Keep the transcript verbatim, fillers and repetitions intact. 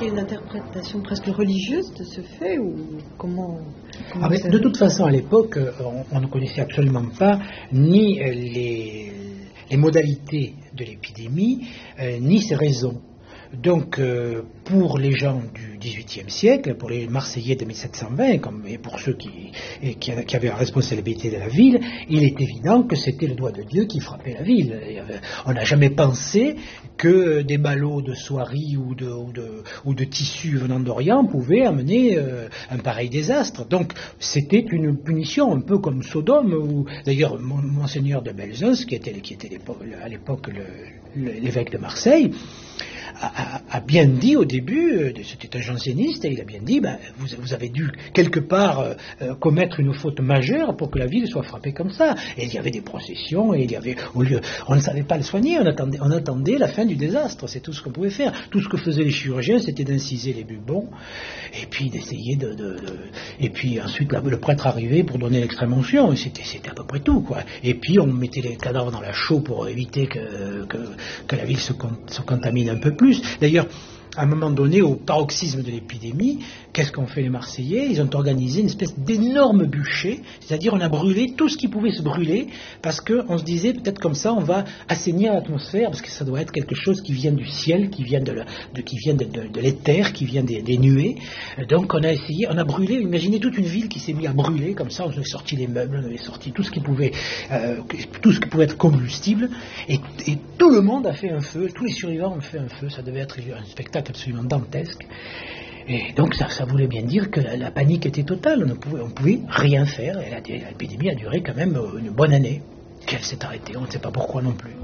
qu'il y a une interprétation presque religieuse de ce fait ou comment, comment ah, mais de toute façon, à l'époque, on, on ne connaissait absolument pas ni les, les modalités de l'épidémie, euh, ni ses raisons. Donc, euh, pour les gens du dix-huitième siècle, pour les Marseillais de mille sept cent vingt, comme, et pour ceux qui, et qui, qui avaient la responsabilité de la ville, il est évident que c'était le doigt de Dieu qui frappait la ville. Avait, on n'a jamais pensé que des ballots de soierie ou de, ou de, ou de tissus venant d'Orient pouvaient amener euh, un pareil désastre. Donc, c'était une punition, un peu comme Sodome, où d'ailleurs, Monseigneur de Belzunce, qui était, qui était à l'époque le, le, l'évêque de Marseille, A, a, a bien dit au début, c'était un janséniste, et il a bien dit, ben, vous, vous avez dû quelque part euh, commettre une faute majeure pour que la ville soit frappée comme ça. Et il y avait des processions, et il y avait, au lieu, on ne savait pas le soigner, on attendait, on attendait la fin du désastre, c'est tout ce qu'on pouvait faire. Tout ce que faisaient les chirurgiens, c'était d'inciser les bubons, et puis d'essayer de, de, de et puis ensuite la, le prêtre arrivait pour donner l'extrême onction, et c'était, c'était à peu près tout, quoi. Et puis on mettait les cadavres dans la chaux pour éviter que, que, que la ville se, con, se contamine un peu plus. Plus. D'ailleurs, à un moment donné, au paroxysme de l'épidémie, qu'est-ce qu'ont fait les Marseillais? Ils ont organisé une espèce d'énorme bûcher, c'est-à-dire on a brûlé tout ce qui pouvait se brûler, parce qu'on se disait, peut-être comme ça, on va assainir l'atmosphère, parce que ça doit être quelque chose qui vient du ciel, qui vient de, la, de, qui vient de, de, de l'éther, qui vient des, des nuées. Donc on a essayé, on a brûlé, imaginez toute une ville qui s'est mise à brûler, comme ça, on avait sorti les meubles, on avait sorti tout ce qui pouvait, euh, tout ce qui pouvait être combustible, et, et tout le monde a fait un feu, tous les survivants ont fait un feu, ça devait être un spectacle absolument dantesque. Et donc ça, ça voulait bien dire que la, la panique était totale, on ne pouvait, on pouvait rien faire, et la, l'épidémie a duré quand même une bonne année, puis elle s'est arrêtée, on ne sait pas pourquoi non plus.